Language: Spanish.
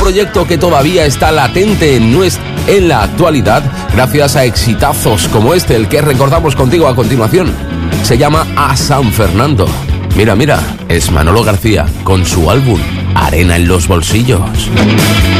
proyecto que todavía está latente en la actualidad, gracias a exitazos como este, el que recordamos contigo a continuación. Se llama A San Fernando. Mira, es Manolo García con su álbum Arena en los bolsillos.